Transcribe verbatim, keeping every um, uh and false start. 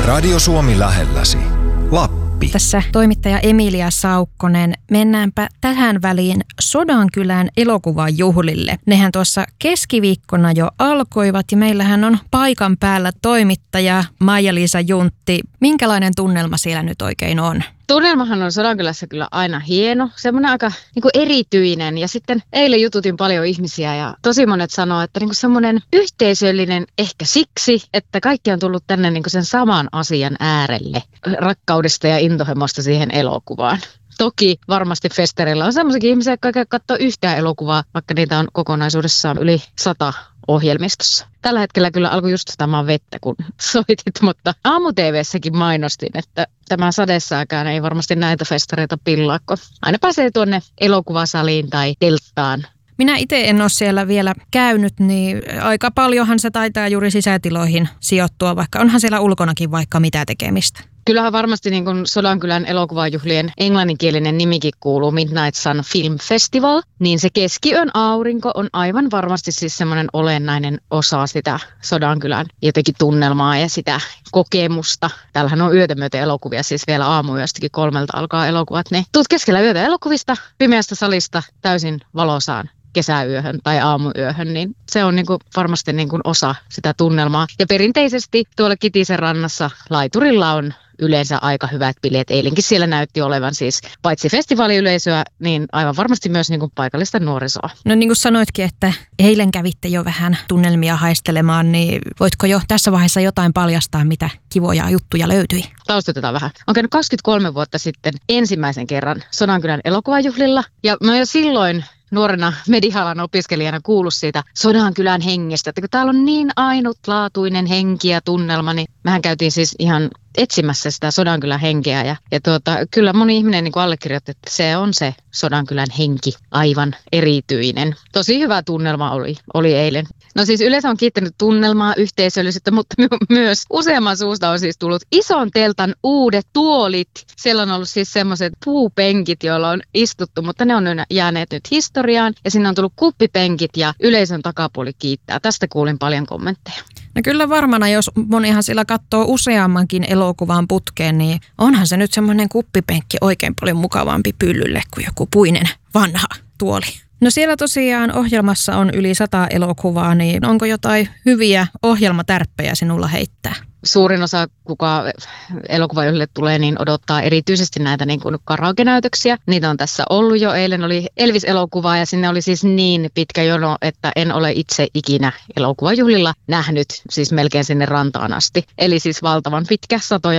Radio Suomi lähelläsi. Lappi. Tässä toimittaja Emilia Saukkonen. Mennäänpä tähän väliin Sodankylän elokuvajuhlille. Nehän tuossa keskiviikkona jo alkoivat ja meillähän on paikan päällä toimittaja Maija-Liisa Juntti. Minkälainen tunnelma siellä nyt oikein on? Tunnelmahan on Sodankylässä kyllä aina hieno, semmoinen aika niin kuin erityinen ja sitten eilen jututin paljon ihmisiä ja tosi monet sanoo, että niin kuin semmoinen yhteisöllinen ehkä siksi, että kaikki on tullut tänne niin kuin sen saman asian äärelle, rakkaudesta ja intohimosta siihen elokuvaan. Toki varmasti festareilla on semmoisiakin ihmisiä, jotka ei katso yhtään elokuvaa, vaikka niitä on kokonaisuudessaan yli sata ohjelmistossa. Tällä hetkellä kyllä alkoi just satamaan vettä, kun soitit, mutta aamu-T V:ssäkin mainostin, että tämä sadessaakaan ei varmasti näitä festareita pillaa, kun aina pääsee tuonne elokuvasaliin tai telttaan. Minä itse en ole siellä vielä käynyt, niin aika paljonhan se taitaa juuri sisätiloihin sijoittua, vaikka onhan siellä ulkonakin vaikka mitä tekemistä. Kyllähän varmasti niin kuin Sodankylän elokuvajuhlien englanninkielinen nimikin kuuluu Midnight Sun Film Festival, niin se keskiyön aurinko on aivan varmasti siis semmoinen olennainen osa sitä Sodankylän jotenkin tunnelmaa ja sitä kokemusta. Täällähän on yötä myöten elokuvia, siis vielä aamuyöstäkin kolmelta alkaa elokuvat, niin tuut keskellä yötä elokuvista, pimeästä salista täysin valosaan kesäyöhön tai aamuyöhön, niin se on niin kuin varmasti niin kuin osa sitä tunnelmaa. Ja perinteisesti tuolla Kitisen rannassa laiturilla on yleensä aika hyvät bileet. Eilenkin siellä näytti olevan siis paitsi festivaaliyleisöä, niin aivan varmasti myös niin kuin paikallista nuorisoa. No niin kuin sanoitkin, että eilen kävitte jo vähän tunnelmia haistelemaan, niin voitko jo tässä vaiheessa jotain paljastaa, mitä kivoja juttuja löytyi? Taustatetaan vähän. On käynyt kaksikymmentäkolme vuotta sitten ensimmäisen kerran Sodankylän elokuvajuhlilla ja mä jo silloin nuorena medialan opiskelijana kuullut siitä Sodankylän hengestä, että kun täällä on niin ainutlaatuinen henki ja tunnelma, niin mehän käytiin siis ihan etsimässä sitä Sodankylän henkeä ja, ja tuota, kyllä moni ihminen niin kuin allekirjoitti, että se on se Sodankylän henki aivan erityinen. Tosi hyvä tunnelma oli, oli eilen. No siis yleensä on kiittänyt tunnelmaa, yhteisöllisyyttä, mutta my- myös useamman suusta on siis tullut ison teltan uudet tuolit. Siellä on ollut siis semmoiset puupenkit, joilla on istuttu, mutta ne on jääneet nyt historiaan. Ja sinne on tullut kuppipenkit ja yleisön takapuoli kiittää. Tästä kuulin paljon kommentteja. No kyllä varmana, jos monihan siellä katsoo useammankin elokuvan putkeen, niin onhan se nyt semmoinen kuppipenkki oikein paljon mukavampi pyllylle kuin joku puinen vanha tuoli. No siellä tosiaan ohjelmassa on yli sata elokuvaa, niin onko jotain hyviä ohjelmatärppejä sinulla heittää? Suurin osa, kuka elokuvajuhlille tulee, niin odottaa erityisesti näitä niin kuin karaoke-näytöksiä. Niitä on tässä ollut jo. Eilen oli Elvis-elokuva ja sinne oli siis niin pitkä jono, että en ole itse ikinä elokuvajuhlilla nähnyt, siis melkein sinne rantaan asti. Eli siis valtavan pitkä, satoja